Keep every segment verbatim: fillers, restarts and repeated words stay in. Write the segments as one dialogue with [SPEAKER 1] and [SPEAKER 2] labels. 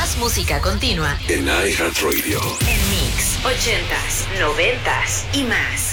[SPEAKER 1] más música continua
[SPEAKER 2] en iHeartRadio.
[SPEAKER 1] En Mix, ochentas, noventas y más.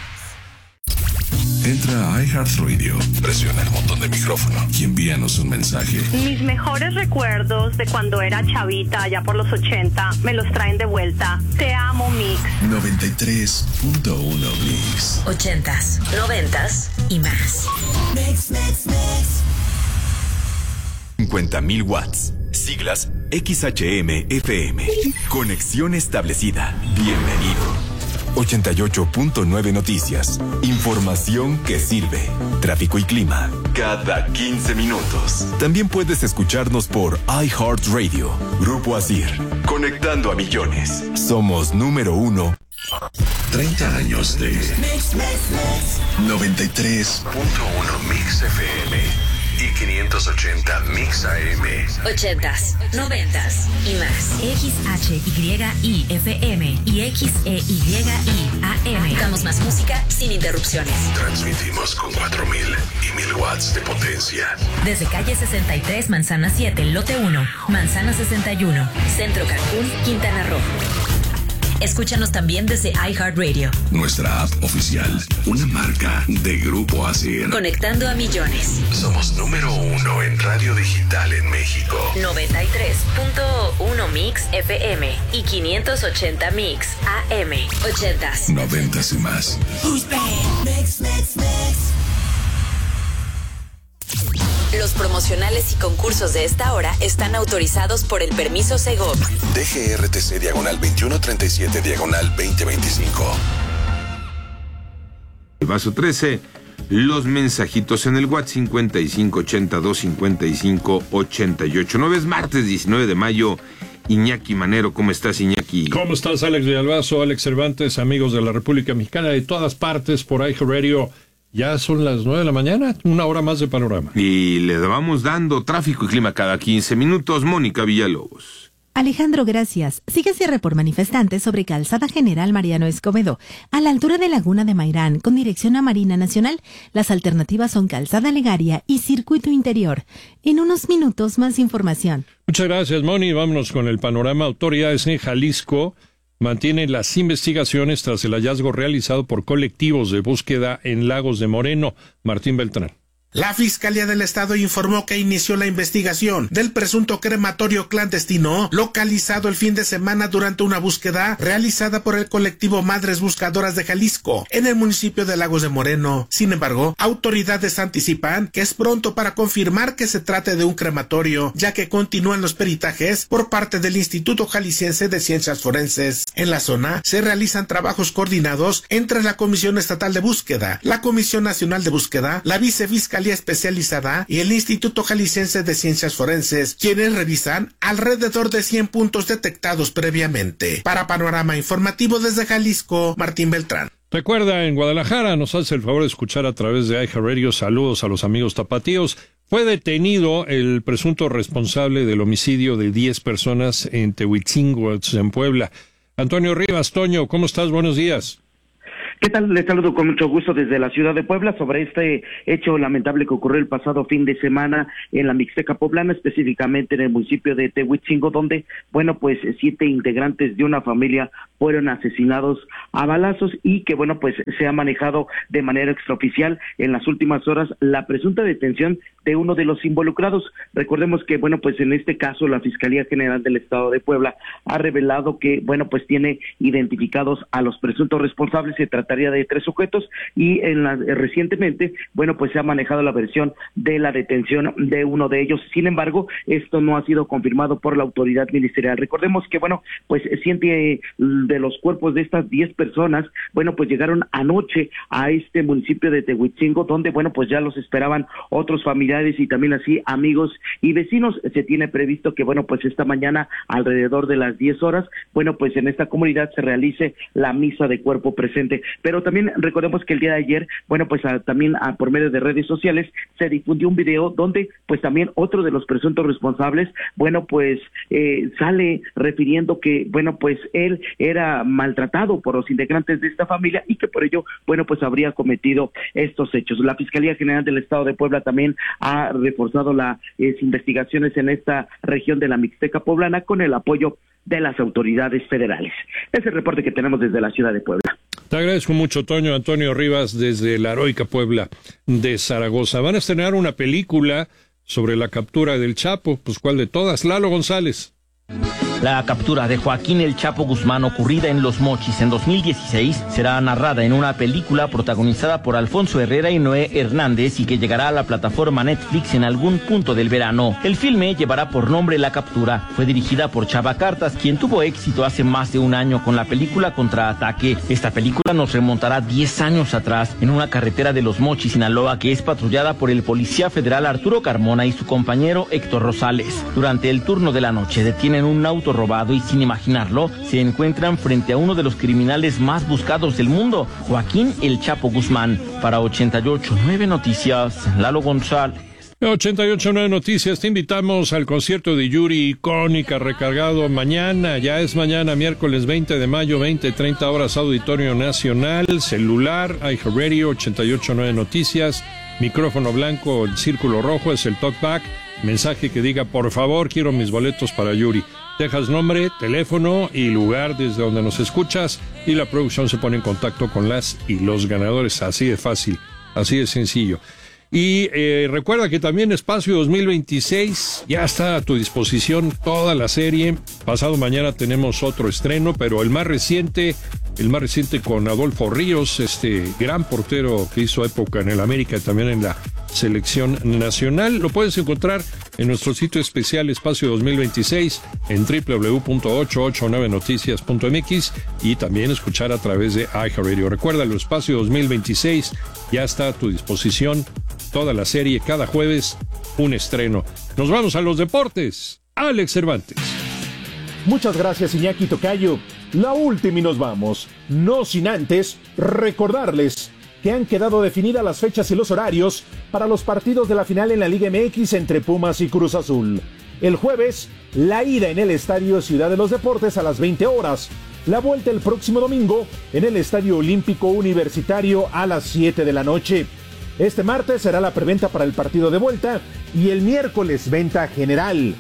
[SPEAKER 2] Entra a iHeartRadio, presiona el botón de micrófono y envíanos un mensaje.
[SPEAKER 3] Mis mejores recuerdos de cuando era chavita, allá por los ochenta, me los traen de vuelta. Te amo, Mix.
[SPEAKER 2] noventa y tres punto uno Mix.
[SPEAKER 1] Ochentas, noventas y más.
[SPEAKER 4] Mix, mix, mix.
[SPEAKER 5] cincuenta mil watts. Siglas X H M F M. Conexión establecida. Bienvenido. ochenta y ocho punto nueve Noticias. Información que sirve. Tráfico y clima. Cada quince minutos. También puedes escucharnos por iHeartRadio. Grupo Asir. Conectando a millones. Somos número uno.
[SPEAKER 2] treinta años de
[SPEAKER 4] Mix, mix, mix.
[SPEAKER 2] noventa y tres punto uno Mix F M y quinientos ochenta Mix A M.
[SPEAKER 1] Ochentas, noventas y más.
[SPEAKER 6] X H Y I F M y X E Y I A M.
[SPEAKER 1] Damos más música sin interrupciones.
[SPEAKER 2] Transmitimos con cuatro mil y mil watts de potencia.
[SPEAKER 6] Desde calle sesenta y tres, Manzana siete, lote uno, Manzana sesenta y uno.
[SPEAKER 1] Centro Cancún, Quintana Roo. Escúchanos también desde iHeartRadio.
[SPEAKER 2] Nuestra app oficial, una marca de Grupo Asir.
[SPEAKER 1] Conectando a millones.
[SPEAKER 2] Somos número uno en radio digital en México.
[SPEAKER 1] noventa y tres punto uno Mix F M y quinientos ochenta Mix A M. Ochentas.
[SPEAKER 2] Noventas y más.
[SPEAKER 4] Who's bad? Mix, mix, mix.
[SPEAKER 1] Los promocionales y concursos de esta hora están autorizados por el permiso Segov.
[SPEAKER 2] D G R T C diagonal veintiuno treinta y siete diagonal veinte veinticinco.
[SPEAKER 7] Vaso trece, los mensajitos en el WhatsApp cincuenta y cinco ochenta y dos cincuenta y cinco ochenta y ocho. nueve es martes diecinueve de mayo. Iñaki Manero, ¿cómo estás, Iñaki?
[SPEAKER 8] ¿Cómo estás, Alex Villalbazo, Alex Cervantes, amigos de la República Mexicana de todas partes por iHeartRadio? Ya son las nueve de la mañana, una hora más de panorama.
[SPEAKER 7] Y le vamos dando tráfico y clima cada quince minutos. Mónica Villalobos.
[SPEAKER 9] Alejandro, gracias. Sigue cierre por manifestantes sobre Calzada General Mariano Escobedo, a la altura de Laguna de Mairán, con dirección a Marina Nacional. Las alternativas son Calzada Legaria y Circuito Interior. En unos minutos, más información.
[SPEAKER 8] Muchas gracias, Moni. Vámonos con el panorama. Autoridades en Jalisco mantienen las investigaciones tras el hallazgo realizado por colectivos de búsqueda en Lagos de Moreno. Martín Beltrán.
[SPEAKER 10] La Fiscalía del Estado informó que inició la investigación del presunto crematorio clandestino localizado el fin de semana durante una búsqueda realizada por el colectivo Madres Buscadoras de Jalisco en el municipio de Lagos de Moreno. Sin embargo, autoridades anticipan que es pronto para confirmar que se trate de un crematorio, ya que continúan los peritajes por parte del Instituto Jalisciense de Ciencias Forenses. En la zona se realizan trabajos coordinados entre la Comisión Estatal de Búsqueda, la Comisión Nacional de Búsqueda, la Vicefiscalía Especializada y el Instituto Jalisciense de Ciencias Forenses, quienes revisan alrededor de cien puntos detectados previamente. Para Panorama Informativo desde Jalisco, Martín Beltrán.
[SPEAKER 8] Recuerda, en Guadalajara nos hace el favor de escuchar a través de iHeartRadio. Saludos a los amigos tapatíos. Fue detenido el presunto responsable del homicidio de diez personas en Tehuitzingo, en Puebla. Antonio Rivas, Toño, ¿cómo estás? Buenos días.
[SPEAKER 11] ¿Qué tal? Les saludo con mucho gusto desde la ciudad de Puebla sobre este hecho lamentable que ocurrió el pasado fin de semana en la Mixteca Poblana, específicamente en el municipio de Tehuitzingo, donde, bueno, pues siete integrantes de una familia fueron asesinados a balazos y que, bueno, pues se ha manejado de manera extraoficial en las últimas horas la presunta detención de uno de los involucrados. Recordemos que, bueno, pues en este caso la Fiscalía General del Estado de Puebla ha revelado que, bueno, pues tiene identificados a los presuntos responsables. Se trataría de tres sujetos y en la, recientemente, bueno, pues se ha manejado la versión de la detención de uno de ellos. Sin embargo, esto no ha sido confirmado por la autoridad ministerial. Recordemos que, bueno, pues siete de los cuerpos de estas diez personas, bueno, pues llegaron anoche a este municipio de Tehuitzingo, donde, bueno, pues ya los esperaban otros familiares y también así amigos y vecinos. Se tiene previsto que, bueno, pues esta mañana alrededor de las diez horas, bueno, pues en esta comunidad se realice la misa de cuerpo presente. Pero también recordemos que el día de ayer, bueno, pues a, también a, por medio de redes sociales se difundió un video donde pues también otro de los presuntos responsables, bueno, pues eh, sale refiriendo que, bueno, pues él era maltratado por los integrantes de esta familia y que por ello, bueno, pues habría cometido estos hechos. La Fiscalía General del Estado de Puebla también ha reforzado las eh, investigaciones en esta región de la Mixteca Poblana con el apoyo de las autoridades federales. Es el reporte que tenemos desde la ciudad de Puebla.
[SPEAKER 8] Te agradezco mucho, Toño. Antonio Rivas, desde la heroica Puebla de Zaragoza. Van a estrenar una película sobre la captura del Chapo. Pues, ¿cuál de todas? Lalo González.
[SPEAKER 12] La captura de Joaquín El Chapo Guzmán, ocurrida en Los Mochis en dos mil dieciséis, será narrada en una película protagonizada por Alfonso Herrera y Noé Hernández y que llegará a la plataforma Netflix en algún punto del verano. El filme llevará por nombre La Captura. Fue dirigida por Chava Cartas, quien tuvo éxito hace más de un año con la película Contraataque. Esta película nos remontará diez años atrás en una carretera de Los Mochis, Sinaloa, que es patrullada por el policía federal Arturo Carmona y su compañero Héctor Rosales. Durante el turno de la noche detienen un auto robado y, sin imaginarlo, se encuentran frente a uno de los criminales más buscados del mundo, Joaquín El Chapo Guzmán. Para ochenta y ocho punto nueve Noticias, Lalo González.
[SPEAKER 8] ochenta y ocho punto nueve Noticias, te invitamos al concierto de Yuri Icónica, recargado mañana, ya es mañana, miércoles veinte de mayo, veinte treinta horas, Auditorio Nacional, celular, iHeartRadio, ochenta y ocho punto nueve Noticias, micrófono blanco, el círculo rojo es el talkback, mensaje que diga, por favor, quiero mis boletos para Yuri. Dejas nombre, teléfono y lugar desde donde nos escuchas y la producción se pone en contacto con las y los ganadores. Así de fácil, así de sencillo. Y eh, recuerda que también Espacio dos mil veintiséis ya está a tu disposición toda la serie. Pasado mañana tenemos otro estreno, pero el más reciente, el más reciente con Adolfo Ríos, este gran portero que hizo época en el América y también en la selección nacional. Lo puedes encontrar en nuestro sitio especial Espacio dos mil veintiséis en doble u doble u doble u punto ochocientos ochenta y nueve noticias punto m x y también escuchar a través de iHeartRadio. Recuerda, el Espacio dos mil veintiséis ya está a tu disposición. Toda la serie, cada jueves, un estreno. Nos vamos a los deportes. Alex Cervantes.
[SPEAKER 13] Muchas gracias, Iñaki Tocayo. La última y nos vamos. No sin antes recordarles que han quedado definidas las fechas y los horarios para los partidos de la final en la Liga M X entre Pumas y Cruz Azul. El jueves, la ida en el Estadio Ciudad de los Deportes a las veinte horas. La vuelta el próximo domingo en el Estadio Olímpico Universitario a las siete de la noche. Este martes será la preventa para el partido de vuelta y el miércoles venta general.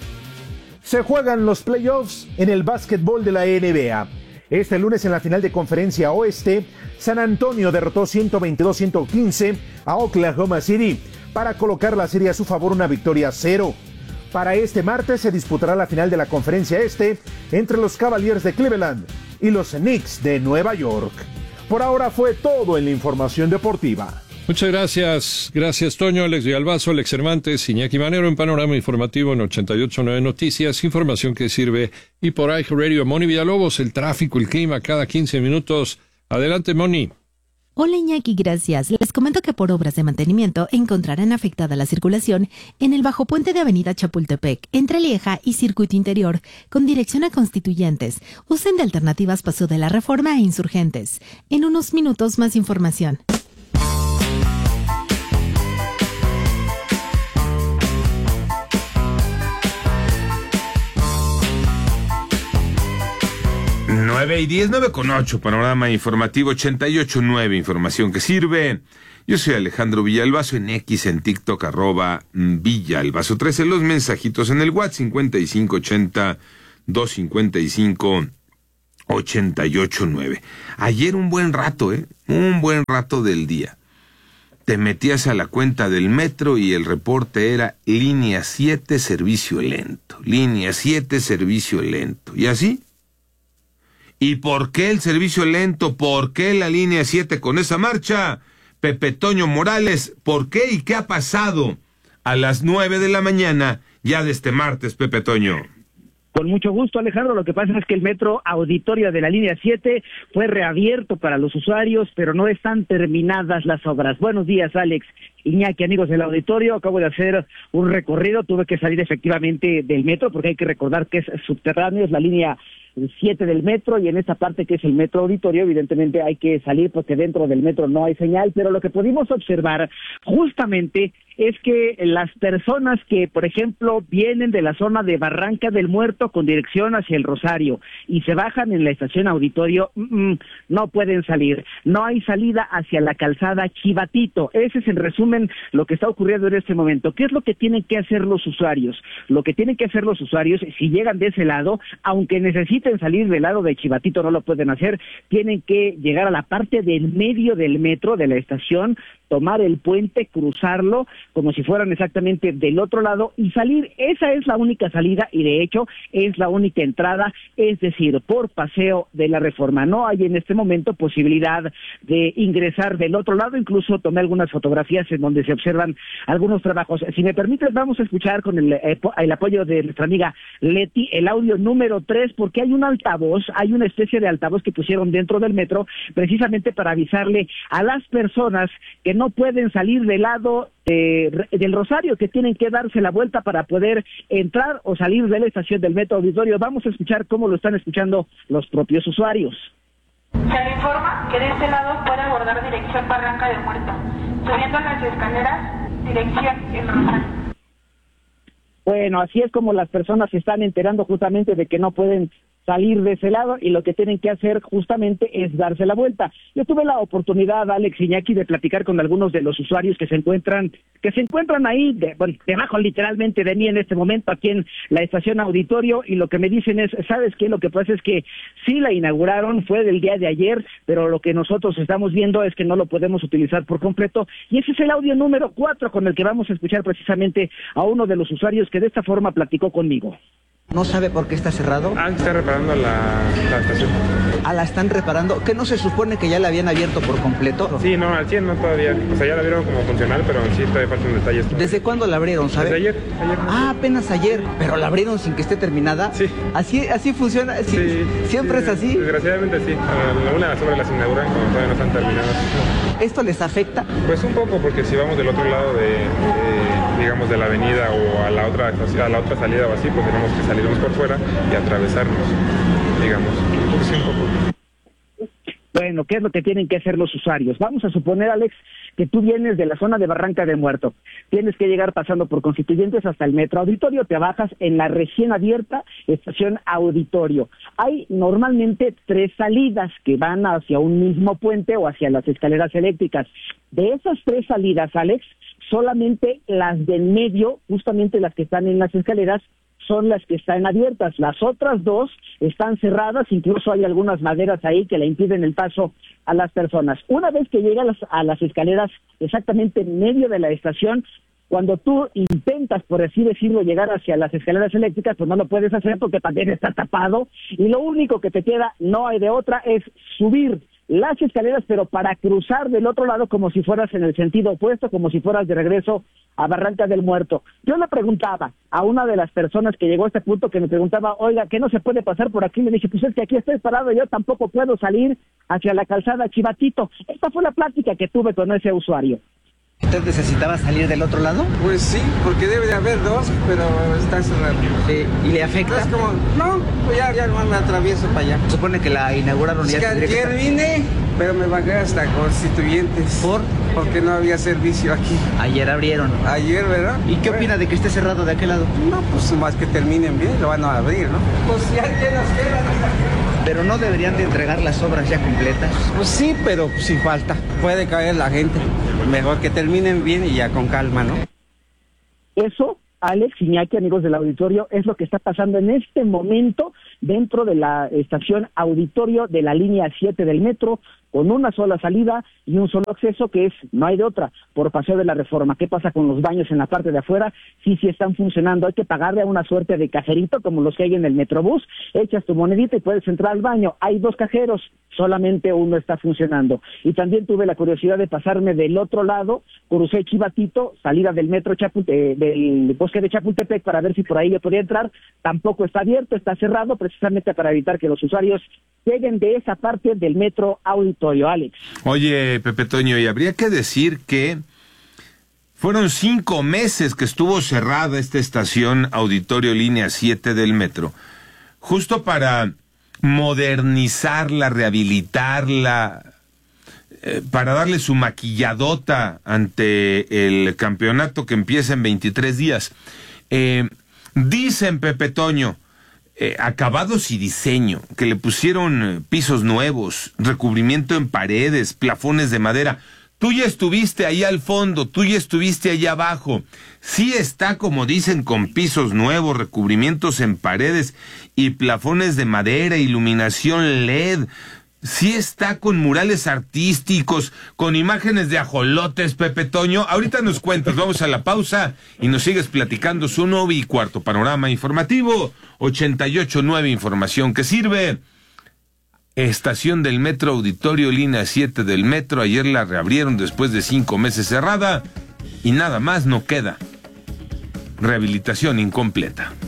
[SPEAKER 13] Se juegan los playoffs en el básquetbol de la N B A. Este lunes en la final de Conferencia Oeste, San Antonio derrotó ciento veintidós a ciento quince a Oklahoma City para colocar la serie a su favor, una victoria a cero. Para este martes se disputará la final de la Conferencia Este entre los Cavaliers de Cleveland y los Knicks de Nueva York. Por ahora fue todo en la información deportiva.
[SPEAKER 8] Muchas gracias, gracias Toño, Alex Villalbazo, Alex Cervantes, Iñaki Manero en Panorama Informativo en ochenta y ocho punto nueve Noticias, información que sirve, y por iHeartRadio. Moni Villalobos, el tráfico, el clima cada quince minutos. Adelante, Moni.
[SPEAKER 9] Hola Iñaki, gracias. Les comento que por obras de mantenimiento encontrarán afectada la circulación en el bajo puente de Avenida Chapultepec, entre Lieja y Circuito Interior, con dirección a Constituyentes. Usen de alternativas Paso de la Reforma e Insurgentes. En unos minutos más información.
[SPEAKER 7] nueve y diez, nueve con ocho, Panorama Informativo ochenta y ocho punto nueve, información que sirve. Yo soy Alejandro Villalbazo, en X, en TikTok, arroba Villalbazo trece, los mensajitos en el WhatsApp cincuenta y cinco ochenta, doscientos cincuenta y cinco, ochenta y ocho nueve. Ayer un buen rato, ¿eh? Un buen rato del día. Te metías a la cuenta del metro y el reporte era línea siete, servicio lento. Línea siete, servicio lento. ¿Y así? ¿Y por qué el servicio lento? ¿Por qué la línea siete con esa marcha? Pepe Toño Morales, ¿por qué y qué ha pasado a las nueve de la mañana ya de este martes, Pepe Toño?
[SPEAKER 14] Con mucho gusto, Alejandro. Lo que pasa es que el metro auditorio de la línea siete fue reabierto para los usuarios, pero no están terminadas las obras. Buenos días, Alex, Iñaki, amigos del auditorio. Acabo de hacer un recorrido, tuve que salir efectivamente del metro, porque hay que recordar que es subterráneo, es la línea siete del metro, y en esta parte que es el metro auditorio, evidentemente hay que salir porque dentro del metro no hay señal, pero lo que pudimos observar justamente es que las personas que, por ejemplo, vienen de la zona de Barranca del Muerto con dirección hacia el Rosario y se bajan en la estación auditorio, mm, no pueden salir. No hay salida hacia la calzada Chivatito. Ese es en resumen lo que está ocurriendo en este momento. ¿Qué es lo que tienen que hacer los usuarios? Lo que tienen que hacer los usuarios, si llegan de ese lado, aunque necesiten salir del lado de Chivatito, no lo pueden hacer, tienen que llegar a la parte del medio del metro, de la estación, tomar el puente, cruzarlo, como si fueran exactamente del otro lado y salir. Esa es la única salida y de hecho es la única entrada, es decir, por Paseo de la Reforma. No hay en este momento posibilidad de ingresar del otro lado, incluso tomé algunas fotografías en donde se observan algunos trabajos. Si me permites, vamos a escuchar con el, el apoyo de nuestra amiga Leti el audio número tres, porque hay un altavoz, hay una especie de altavoz que pusieron dentro del metro, precisamente para avisarle a las personas que no pueden salir del lado eh, del Rosario, que tienen que darse la vuelta para poder entrar o salir de la estación del metro auditorio. Vamos a escuchar cómo lo están escuchando los propios usuarios.
[SPEAKER 15] Se le informa que de este lado puede abordar dirección Barranca del Muerto, subiendo las escaleras, dirección El Rosario.
[SPEAKER 14] Bueno, así es como las personas se están enterando justamente de que no pueden salir de ese lado y lo que tienen que hacer justamente es darse la vuelta. Yo tuve la oportunidad, Alex Iñaki, de platicar con algunos de los usuarios que se encuentran que se encuentran ahí, de, bueno, debajo literalmente de mí en este momento, aquí en la estación auditorio, y lo que me dicen es, ¿sabes qué? Lo que pasa es que sí la inauguraron, fue del día de ayer, pero lo que nosotros estamos viendo es que no lo podemos utilizar por completo, y ese es el audio número cuatro con el que vamos a escuchar precisamente a uno de los usuarios que de esta forma platicó conmigo.
[SPEAKER 16] ¿No sabe por qué está cerrado?
[SPEAKER 17] Ah, está reparando la, la estación.
[SPEAKER 16] Ah, la están reparando. ¿Qué no se supone que ya la habían abierto por completo?
[SPEAKER 17] Sí, no, al cien no todavía. O sea, ya la vieron como funcional, pero sí todavía faltan detalles. Todavía.
[SPEAKER 16] ¿Desde cuándo la abrieron, sabe?
[SPEAKER 17] Desde ayer. ayer no
[SPEAKER 16] ah, apenas ayer. ¿Pero la abrieron sin que esté terminada?
[SPEAKER 17] Sí.
[SPEAKER 16] ¿Así, así funciona? Sí, sí, ¿siempre
[SPEAKER 17] sí,
[SPEAKER 16] es así?
[SPEAKER 17] Desgraciadamente sí. Algunas de las obras las inauguran cuando todavía no están terminadas.
[SPEAKER 16] ¿Esto les afecta?
[SPEAKER 17] Pues un poco, porque si vamos del otro lado de, de digamos, de la avenida o a la otra a la otra salida o así, pues tenemos que salirnos por fuera y atravesarnos, digamos. Pues sí, un poco.
[SPEAKER 14] Bueno, ¿qué es lo que tienen que hacer los usuarios? Vamos a suponer, Alex, que tú vienes de la zona de Barranca del Muerto. Tienes que llegar pasando por Constituyentes hasta el metro auditorio, te bajas en la recién abierta estación auditorio. Hay normalmente tres salidas que van hacia un mismo puente o hacia las escaleras eléctricas. De esas tres salidas, Alex, solamente las del medio, justamente las que están en las escaleras, son las que están abiertas. Las otras dos están cerradas, incluso hay algunas maderas ahí que le impiden el paso a las personas. Una vez que llegas a las, a las escaleras exactamente en medio de la estación, cuando tú intentas, por así decirlo, llegar hacia las escaleras eléctricas, pues no lo puedes hacer porque también está tapado, y lo único que te queda, no hay de otra, es subir las escaleras, pero para cruzar del otro lado como si fueras en el sentido opuesto, como si fueras de regreso a Barranca del Muerto. Yo le preguntaba a una de las personas que llegó a este punto, que me preguntaba, oiga, ¿qué no se puede pasar por aquí? Le dije, pues es que aquí estoy parado, yo tampoco puedo salir hacia la calzada Chivatito. Esta fue la plática que tuve con ese usuario.
[SPEAKER 16] ¿Usted necesitaba salir del otro lado?
[SPEAKER 18] Pues sí, porque debe de haber dos, pero está cerrado.
[SPEAKER 16] Eh, ¿Y le afecta?
[SPEAKER 18] Es como, no, pues ya, ya no me atravieso para allá.
[SPEAKER 16] Supone que la inauguraron ya.
[SPEAKER 18] Es que ayer que vine, pero me bajé hasta Constituyentes.
[SPEAKER 16] ¿Por?
[SPEAKER 18] Porque no había servicio aquí.
[SPEAKER 16] Ayer abrieron.
[SPEAKER 18] Ayer, ¿verdad?
[SPEAKER 16] ¿Y qué bueno. opina de que esté cerrado de aquel lado?
[SPEAKER 18] No, pues más que terminen bien, lo van a abrir, ¿no? Pues ya, ya nos quedan.
[SPEAKER 16] Pero no deberían de entregar las obras ya completas.
[SPEAKER 18] Pues sí, pero sí falta. Puede caer la gente. Mejor que terminen bien y ya con calma, ¿no?
[SPEAKER 14] Eso, Alex, Iñaki, amigos del auditorio, es lo que está pasando en este momento dentro de la estación auditorio de la línea siete del metro, con una sola salida y un solo acceso, que es, no hay de otra, por Paseo de la Reforma. ¿Qué pasa con los baños en la parte de afuera? Sí, sí están funcionando. Hay que pagarle a una suerte de cajerito, como los que hay en el Metrobús. Echas tu monedita y puedes entrar al baño. Hay dos cajeros, solamente uno está funcionando. Y también tuve la curiosidad de pasarme del otro lado, crucé Chivatito, salida del metro Chapulte, del bosque de Chapultepec, para ver si por ahí yo podía entrar. Tampoco está abierto, está cerrado, precisamente para evitar que los usuarios lleguen de esa parte del metro auditorio, Alex.
[SPEAKER 7] Oye, Pepe Toño, y habría que decir que fueron cinco meses que estuvo cerrada esta estación auditorio línea siete del metro, justo para modernizarla, rehabilitarla, eh, para darle su maquilladota ante el campeonato que empieza en veintitrés días. Eh, dicen, Pepe Toño, eh, acabados y diseño, que le pusieron eh, pisos nuevos, recubrimiento en paredes, plafones de madera. Tú ya estuviste ahí al fondo, tú ya estuviste allá abajo. Sí está, como dicen, con pisos nuevos, recubrimientos en paredes y plafones de madera, iluminación L E D. Sí está con murales artísticos, con imágenes de ajolotes, Pepe Toño. Ahorita nos cuentas, vamos a la pausa y nos sigues platicando su nuevo y cuarto panorama informativo. ochenta y ocho nueve, información que sirve. Estación del Metro Auditorio, línea siete del Metro. Ayer la reabrieron después de cinco meses cerrada y nada más no queda. Rehabilitación incompleta.